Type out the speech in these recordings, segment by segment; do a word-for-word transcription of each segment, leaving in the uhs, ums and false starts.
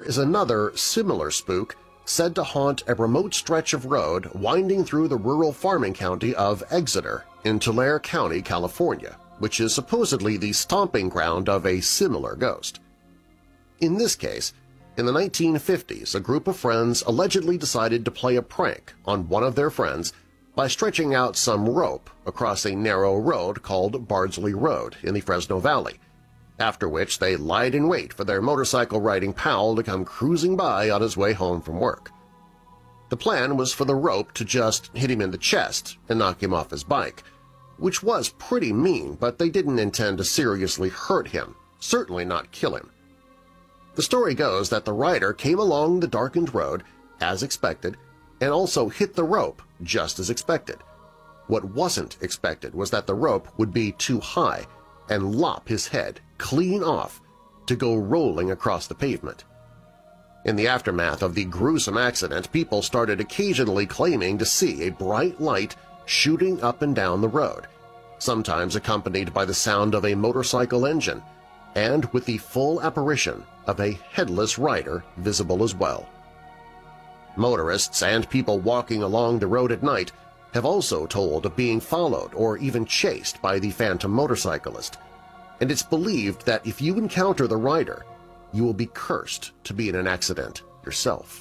is another similar spook said to haunt a remote stretch of road winding through the rural farming county of Exeter in Tulare County, California, which is supposedly the stomping ground of a similar ghost. In this case, in the nineteen fifties, a group of friends allegedly decided to play a prank on one of their friends by stretching out some rope across a narrow road called Bardsley Road in the Fresno Valley, after which they lied in wait for their motorcycle-riding pal to come cruising by on his way home from work. The plan was for the rope to just hit him in the chest and knock him off his bike, which was pretty mean, but they didn't intend to seriously hurt him, certainly not kill him. The story goes that the rider came along the darkened road, as expected, and also hit the rope just as expected. What wasn't expected was that the rope would be too high and lop his head clean off to go rolling across the pavement. In the aftermath of the gruesome accident, people started occasionally claiming to see a bright light shooting up and down the road, sometimes accompanied by the sound of a motorcycle engine, and with the full apparition of a headless rider visible as well. Motorists and people walking along the road at night have also told of being followed or even chased by the phantom motorcyclist, and it's believed that if you encounter the rider, you will be cursed to be in an accident yourself.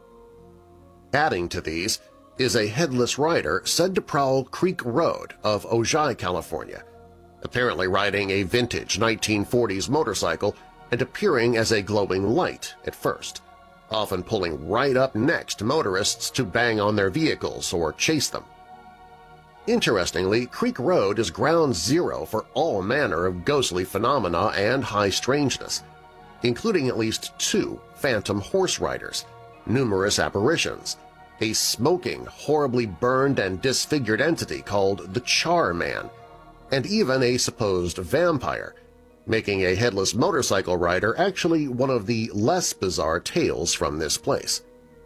Adding to these is a headless rider said to prowl Creek Road of Ojai, California, apparently riding a vintage nineteen forties motorcycle and appearing as a glowing light at first, often pulling right up next to motorists to bang on their vehicles or chase them. Interestingly, Creek Road is ground zero for all manner of ghostly phenomena and high strangeness, including at least two phantom horse riders, numerous apparitions, a smoking, horribly burned and disfigured entity called the Char Man, and even a supposed vampire, making a headless motorcycle rider actually one of the less bizarre tales from this place.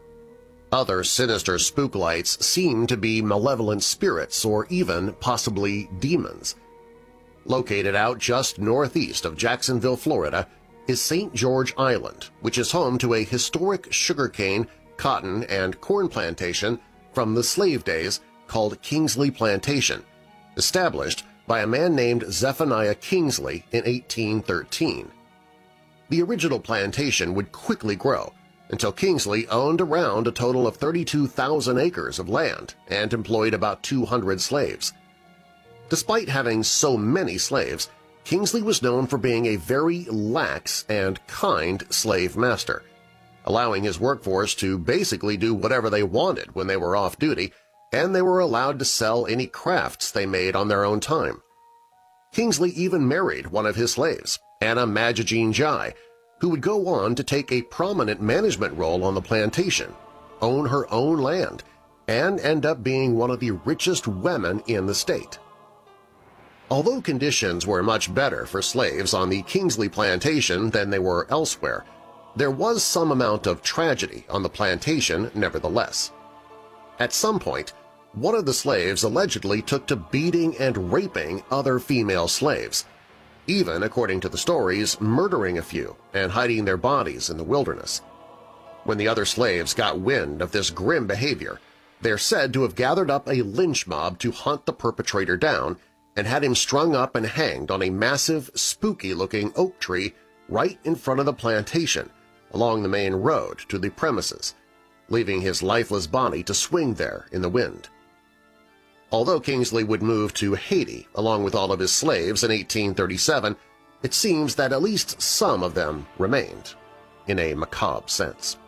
Other sinister spooklights seem to be malevolent spirits or even possibly demons. Located out just northeast of Jacksonville, Florida, is Saint George Island, which is home to a historic sugarcane, cotton, and corn plantation from the slave days called Kingsley Plantation, established by a man named Zephaniah Kingsley in eighteen thirteen. The original plantation would quickly grow until Kingsley owned around a total of thirty-two thousand acres of land and employed about two hundred slaves. Despite having so many slaves, Kingsley was known for being a very lax and kind slave master, allowing his workforce to basically do whatever they wanted when they were off duty, and they were allowed to sell any crafts they made on their own time. Kingsley even married one of his slaves, Anna Magagene Jai, who would go on to take a prominent management role on the plantation, own her own land, and end up being one of the richest women in the state. Although conditions were much better for slaves on the Kingsley plantation than they were elsewhere, there was some amount of tragedy on the plantation nevertheless. At some point, one of the slaves allegedly took to beating and raping other female slaves, even, according to the stories, murdering a few and hiding their bodies in the wilderness. When the other slaves got wind of this grim behavior, they are said to have gathered up a lynch mob to hunt the perpetrator down and had him strung up and hanged on a massive, spooky-looking oak tree right in front of the plantation along the main road to the premises, leaving his lifeless body to swing there in the wind. Although Kingsley would move to Haiti along with all of his slaves in eighteen thirty-seven, it seems that at least some of them remained, in a macabre sense.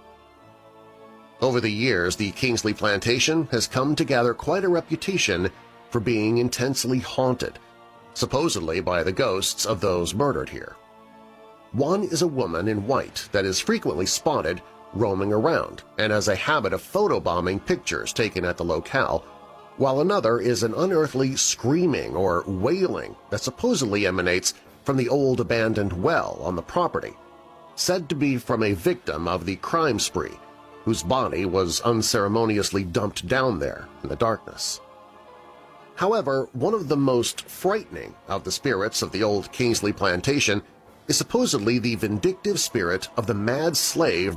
Over the years, the Kingsley plantation has come to gather quite a reputation for being intensely haunted, supposedly by the ghosts of those murdered here. One is a woman in white that is frequently spotted roaming around and has a habit of photobombing pictures taken at the locale, while another is an unearthly screaming or wailing that supposedly emanates from the old abandoned well on the property, said to be from a victim of the crime spree whose body was unceremoniously dumped down there in the darkness. However, one of the most frightening of the spirits of the old Kingsley plantation is supposedly the vindictive spirit of the mad slave